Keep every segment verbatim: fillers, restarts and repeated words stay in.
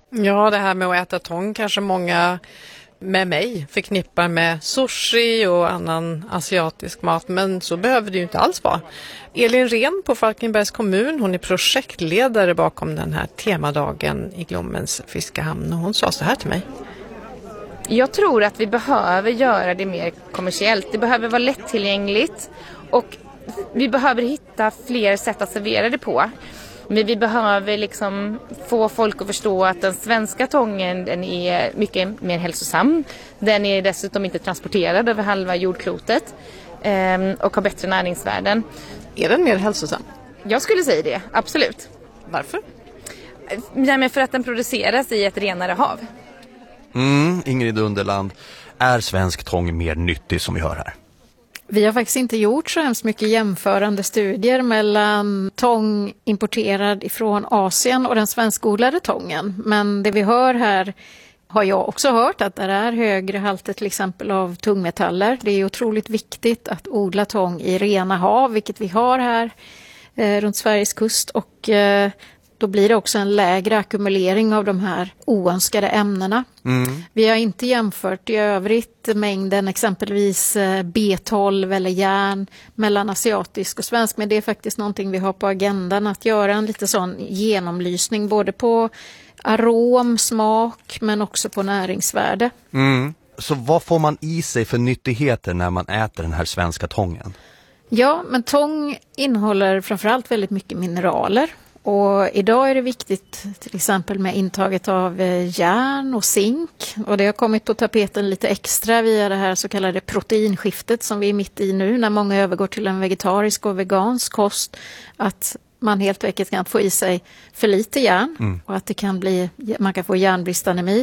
Ja, det här med att äta tång kanske många med mig förknippar med sushi och annan asiatisk mat, men så behöver det ju inte alls vara. Elin Rehn på Falkenbergs kommun, hon är projektledare bakom den här temadagen i Glommens fiskehamn, och hon sa så här till mig. Jag tror att vi behöver göra det mer kommersiellt. Det behöver vara lättillgängligt och vi behöver hitta fler sätt att servera det på. Men vi behöver liksom få folk att förstå att den svenska tången, den är mycket mer hälsosam. Den är dessutom inte transporterad över halva jordklotet och har bättre näringsvärden. Är den mer hälsosam? Jag skulle säga det, absolut. Varför? Nej, men för att den produceras i ett renare hav. Mm, Ingrid Underland, är svensk tång mer nyttig som vi hör här? Vi har faktiskt inte gjort så hemskt mycket jämförande studier mellan tång importerad ifrån Asien och den svenskodlade tången. Men det vi hör här har jag också hört, att det är högre halter till exempel av tungmetaller. Det är otroligt viktigt att odla tång i rena hav, vilket vi har här eh, runt Sveriges kust. Och eh, då blir det också en lägre ackumulering av de här oönskade ämnena. Mm. Vi har inte jämfört i övrigt mängden exempelvis B tolv eller järn mellan asiatisk och svensk. Men det är faktiskt någonting vi har på agendan, att göra en lite sån genomlysning både på arom, smak men också på näringsvärde. Mm. Så vad får man i sig för nyttigheter när man äter den här svenska tången? Ja, men tång innehåller framförallt väldigt mycket mineraler. Och idag är det viktigt till exempel med intaget av järn och zink, och det har kommit på tapeten lite extra via det här så kallade proteinskiftet som vi är mitt i nu, när många övergår till en vegetarisk och vegansk kost, att man helt enkelt kan få i sig för lite järn mm. och att det kan bli, man kan få järnbristanemi.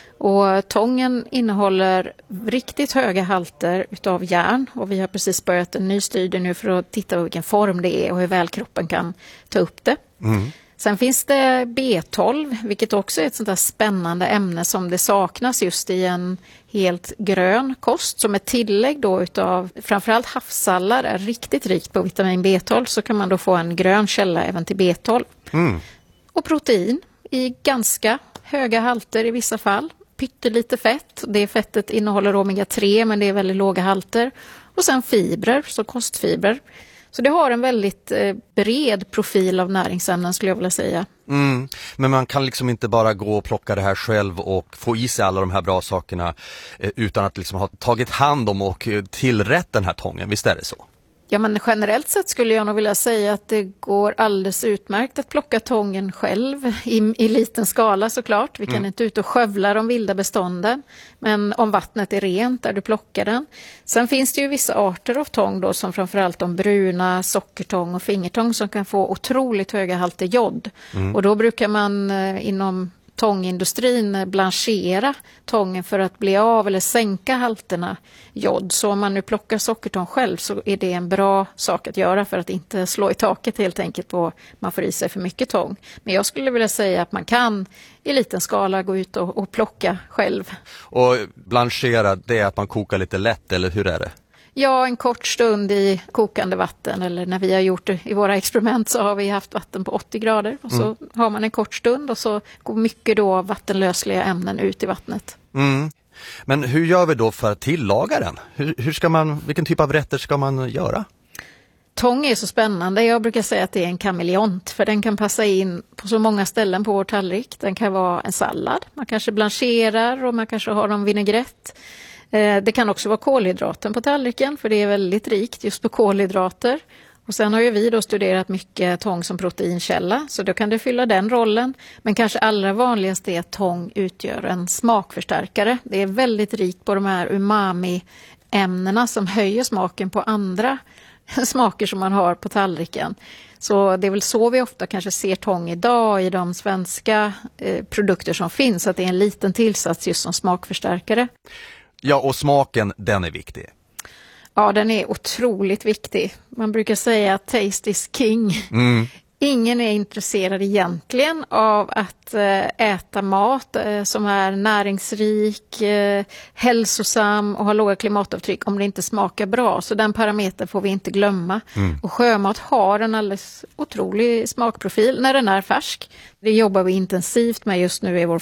Och tången innehåller riktigt höga halter utav järn, och vi har precis börjat en ny studie nu för att titta på vilken form det är och hur väl kroppen kan ta upp det. Mm. Sen finns det B tolv, vilket också är ett sånt där spännande ämne som det saknas just i en helt grön kost. Som ett tillägg då utav framförallt havssallad är riktigt rikt på vitamin B tolv, så kan man då få en grön källa även till B tolv. Mm. Och protein i ganska höga halter i vissa fall. Pyttelite fett, det fettet innehåller omega tre men det är väldigt låga halter. Och sen fibrer, så kostfibrer. Så det har en väldigt eh, bred profil av näringsämnen skulle jag vilja säga. Mm. Men man kan liksom inte bara gå och plocka det här själv och få i sig alla de här bra sakerna eh, utan att liksom ha tagit hand om och tillrätt den här tången, visst är det så? Ja, men generellt sett skulle jag nog vilja säga att det går alldeles utmärkt att plocka tången själv i, i liten skala såklart. Vi kan mm. inte ut och skövla de vilda bestånden, men om vattnet är rent där du plockar den. Sen finns det ju vissa arter av tång då, som framförallt de bruna, sockertång och fingertång, som kan få otroligt höga halter jod. Mm. Och då brukar man eh, inom tångindustrin blanchera tången för att bli av eller sänka halterna jod. Så om man nu plockar sockertång själv så är det en bra sak att göra för att inte slå i taket helt enkelt på man får i sig för mycket tång. Men jag skulle vilja säga att man kan i liten skala gå ut och, och plocka själv. Och blanchera, det är att man kokar lite lätt, eller hur är det? Ja, en kort stund i kokande vatten, eller när vi har gjort det i våra experiment så har vi haft vatten på åttio grader och så mm. har man en kort stund och så går mycket då vattenlösliga ämnen ut i vattnet. Mm. Men hur gör vi då för att tillaga den? Hur, hur ska man, vilken typ av rätter ska man göra? Tång är så spännande. Jag brukar säga att det är en kameleont, för den kan passa in på så många ställen på vår tallrik. Den kan vara en sallad, man kanske blancherar och man kanske har en vinägrett. Det kan också vara kolhydraten på tallriken, för det är väldigt rikt just på kolhydrater. Och sen har ju vi då studerat mycket tång som proteinkälla, så då kan det fylla den rollen. Men kanske allra vanligast är att tång utgör en smakförstärkare. Det är väldigt rikt på de här umami-ämnena som höjer smaken på andra smaker som man har på tallriken. Så det är väl så vi ofta kanske ser tång idag i de svenska eh, produkter som finns, att det är en liten tillsats just som smakförstärkare. Ja, och smaken, den är viktig. Ja, den är otroligt viktig. Man brukar säga att taste is king. Mm. Ingen är intresserad egentligen av att äta mat som är näringsrik, hälsosam och har låga klimatavtryck om det inte smakar bra. Så den parametern får vi inte glömma. Mm. Och sjömat har en alldeles otrolig smakprofil när den är färsk. Det jobbar vi intensivt med just nu i vår